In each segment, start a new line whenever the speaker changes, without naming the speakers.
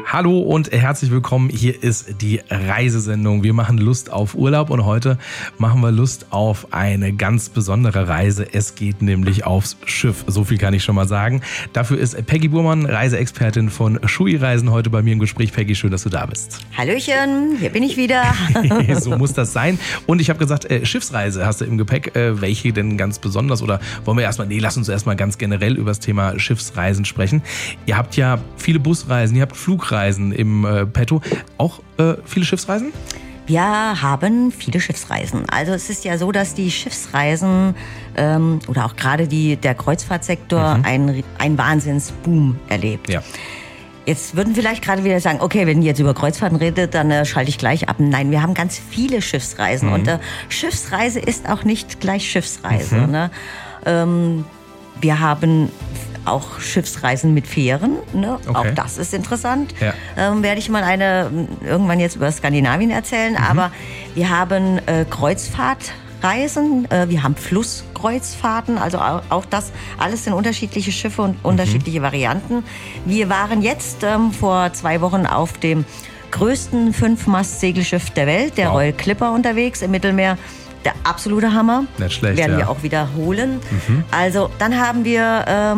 Hallo und herzlich willkommen. Hier ist die Reisesendung. Wir machen Lust auf Urlaub und heute machen wir Lust auf eine ganz besondere Reise. Es geht nämlich aufs Schiff. So viel kann ich schon mal sagen. Dafür ist Peggy Burmann, Reiseexpertin von Shui Reisen, heute bei mir im Gespräch. Peggy, schön, dass du da bist.
Hallöchen, hier bin ich wieder.
So muss das sein. Und ich habe gesagt, Schiffsreise hast du im Gepäck. Welche denn ganz besonders? Oder wollen wir erstmal, lass uns erstmal ganz generell über das Thema Schiffsreisen sprechen. Ihr habt ja viele Busreisen, ihr habt Flugreisen im Petto. Auch viele Schiffsreisen?
Wir haben viele Schiffsreisen. Also es ist ja so, dass die Schiffsreisen oder auch gerade der Kreuzfahrtsektor einen Wahnsinnsboom erlebt.
Ja.
Jetzt würden vielleicht gerade wieder sagen, okay, wenn ihr jetzt über Kreuzfahrten redet, dann schalte ich gleich ab. Nein, wir haben ganz viele Schiffsreisen. Und Schiffsreise ist auch nicht gleich Schiffsreise. Ne? Wir haben auch Schiffsreisen mit Fähren, ne? Okay. Auch das ist interessant. Ja. Werde ich mal irgendwann jetzt über Skandinavien erzählen. Aber wir haben Kreuzfahrtreisen, wir haben Flusskreuzfahrten, also auch das, alles sind unterschiedliche Schiffe und unterschiedliche Varianten. Wir waren jetzt vor 2 Wochen auf dem größten 5-Mast-Segelschiff der Welt, der Royal Clipper, unterwegs im Mittelmeer. Der absolute Hammer.
Nicht schlecht,
werden wir auch wiederholen. Also dann haben wir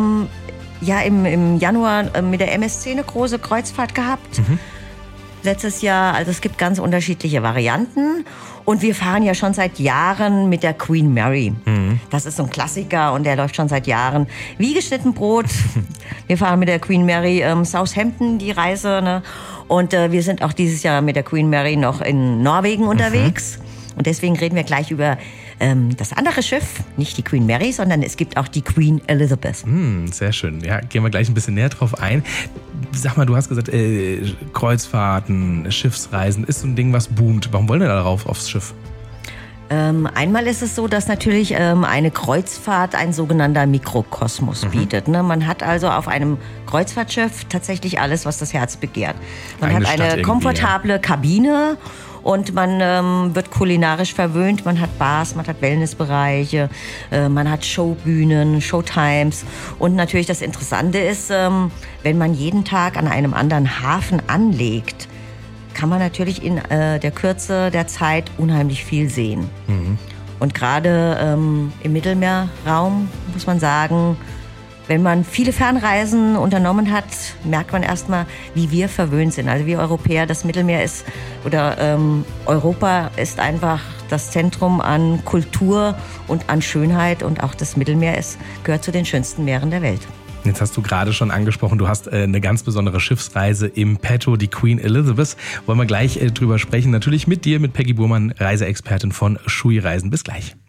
im Januar mit der MSC eine große Kreuzfahrt gehabt. Letztes Jahr, also es gibt ganz unterschiedliche Varianten. Und wir fahren ja schon seit Jahren mit der Queen Mary. Das ist so ein Klassiker und der läuft schon seit Jahren wie geschnitten Brot. Wir fahren mit der Queen Mary Southampton die Reise. Ne? Und wir sind auch dieses Jahr mit der Queen Mary noch in Norwegen unterwegs. Und deswegen reden wir gleich über das andere Schiff, nicht die Queen Mary, sondern es gibt auch die Queen Elizabeth.
Sehr schön. Ja, gehen wir gleich ein bisschen näher drauf ein. Sag mal, du hast gesagt, Kreuzfahrten, Schiffsreisen ist so ein Ding, was boomt. Warum wollen wir da darauf aufs Schiff?
Einmal ist es so, dass natürlich eine Kreuzfahrt ein sogenannter Mikrokosmos bietet. Ne? Man hat also auf einem Kreuzfahrtschiff tatsächlich alles, was das Herz begehrt. Man hat eine komfortable Kabine. Und man wird kulinarisch verwöhnt, man hat Bars, man hat Wellnessbereiche, man hat Showbühnen, Showtimes. Und natürlich das Interessante ist, wenn man jeden Tag an einem anderen Hafen anlegt, kann man natürlich in der Kürze der Zeit unheimlich viel sehen. Und gerade im Mittelmeerraum muss man sagen, wenn man viele Fernreisen unternommen hat, merkt man erstmal, wie wir verwöhnt sind. Also wir Europäer, das Mittelmeer ist, oder Europa ist einfach das Zentrum an Kultur und an Schönheit. Und auch das Mittelmeer gehört zu den schönsten Meeren der Welt.
Jetzt hast du gerade schon angesprochen, du hast eine ganz besondere Schiffsreise im Petto, die Queen Elizabeth. Wollen wir gleich drüber sprechen. Natürlich mit dir, mit Peggy Burmann, Reiseexpertin von Shui Reisen. Bis gleich.